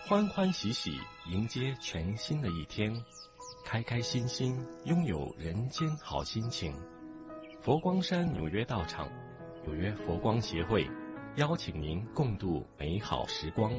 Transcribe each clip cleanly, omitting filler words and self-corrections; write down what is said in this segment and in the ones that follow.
欢欢喜喜迎接全新的一天，开开心心拥有人间好心情。佛光山纽约道场、纽约佛光协会邀请您共度美好时光。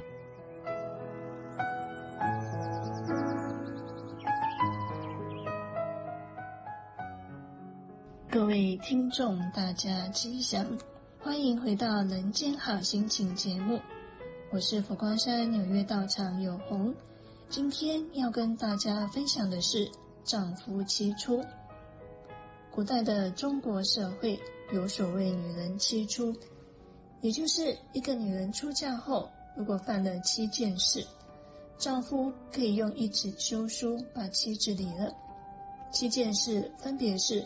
各位听众大家吉祥，欢迎回到人间好心情节目，我是佛光山纽约道场有红。今天要跟大家分享的是丈夫妻出。古代的中国社会有所谓女人妻出，也就是一个女人出嫁后，如果犯了7件事，丈夫可以用一纸休书把妻子离了。7件事分别是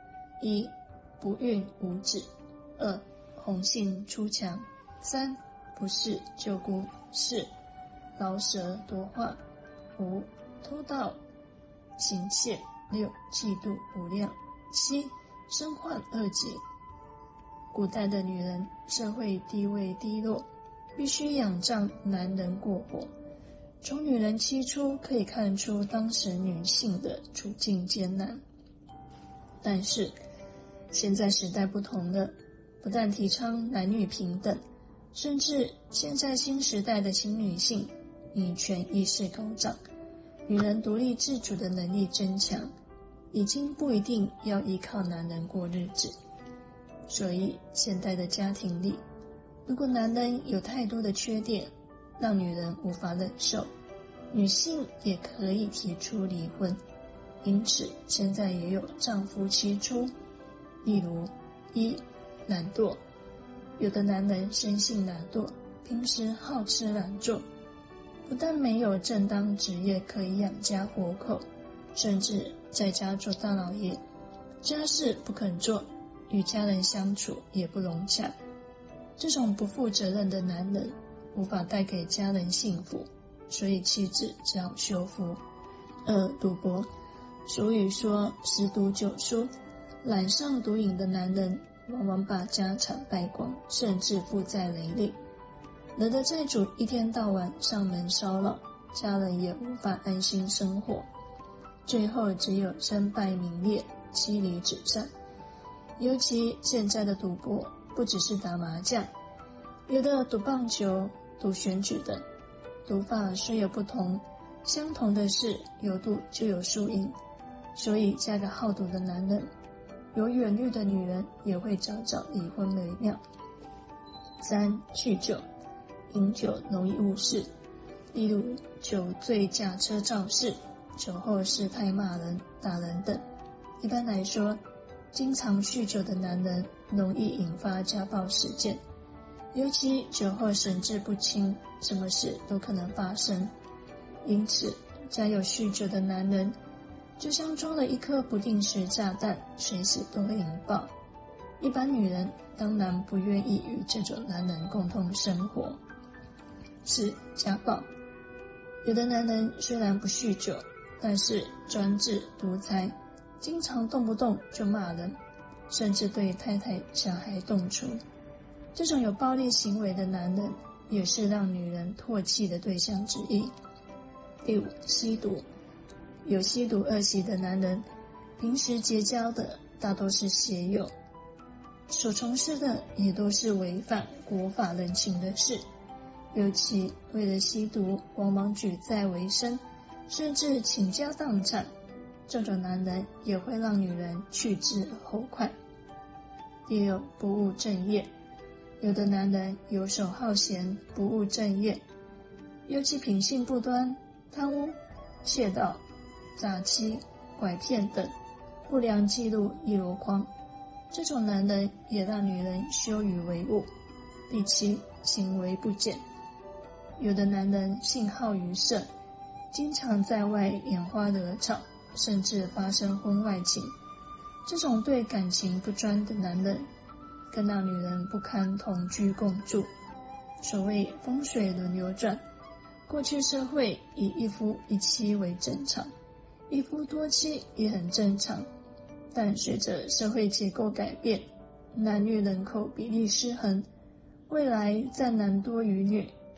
：1. 不孕无子； 2. 红杏出墙； 3. 不是救姑； 4. 饶舌多话； 5. 偷盗行窃； 6. 嫉妒无量； 7. 身患恶疾。古代的女人社会地位低落，必须仰仗男人过活。从女人妻出可以看出当时女性的处境艰难。但是现在时代不同了，不但提倡男女平等，甚至现在新时代的新女性女权意识高涨，女人独立自主的能力增强，已经不一定要依靠男人过日子。所以现代的家庭里，如果男人有太多的缺点让女人无法忍受，女性也可以提出离婚。因此现在也有丈夫妻出。例如：1. 懒惰。有的男人生性懒惰，平时好吃懒做，不但没有正当职业可以养家活口，甚至在家做大老爷，家事不肯做，与家人相处也不融洽。这种不负责任的男人无法带给家人幸福，所以妻子只好休夫。2. 赌博。俗语说10赌9输，染上毒瘾的男人往往把家产败光，甚至负债累累，惹得债主一天到晚上门骚扰，家人也无法安心生活，最后只有身败名裂，妻离子散。尤其现在的赌博不只是打麻将，有的赌棒球、赌选举等，赌法虽有不同，相同的是有赌就有输赢，所以嫁个好赌的男人，有远虑的女人也会早早离婚为妙。3. 酗酒。饮酒容易误事，例如酒醉驾车肇事，酒后失态骂人、打人等。一般来说，经常酗酒的男人容易引发家暴事件，尤其酒后神志不清，什么事都可能发生。因此家有酗酒的男人就像装了一颗不定时炸弹，随时都会引爆。一般女人当然不愿意与这种男人共同生活。4. 家暴。有的男人虽然不酗酒，但是专制独裁，经常动不动就骂人，甚至对太太小孩动粗。这种有暴力行为的男人也是让女人唾弃的对象之一。第5. 吸毒。有吸毒恶习的男人，平时结交的大多是血友，所从事的也都是违反国法人情的事，尤其为了吸毒，往往举债为生，甚至倾家荡产。这种男人也会让女人去之而后快。第6. 不务正业。有的男人游手好闲，不务正业，尤其品性不端，贪污、窃盗、诈欺、拐骗等不良记录一箩筐，这种男人也让女人羞于为伍。第7. 行为不检。有的男人性好于色，经常在外拈花惹草，甚至发生婚外情，这种对感情不专的男人更让女人不堪同居共住。所谓风水轮流转，过去社会以一夫一妻为正常，一夫多妻也很正常，但随着社会结构改变，男女人口比例失衡，未来在男多于女，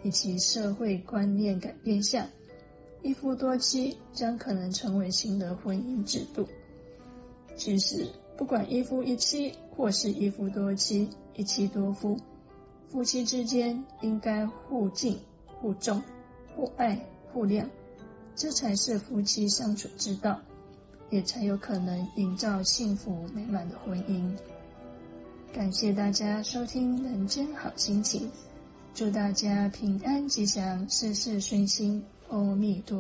以及社会观念改变下，一夫多妻将可能成为新的婚姻制度。其实，不管一夫一妻或是一夫多妻、一妻多夫，夫妻之间应该互敬、互重、互爱、互谅，这才是夫妻相处之道，也才有可能营造幸福美满的婚姻。感谢大家收听人间好心情，祝大家平安吉祥，事事顺心，阿弥陀佛。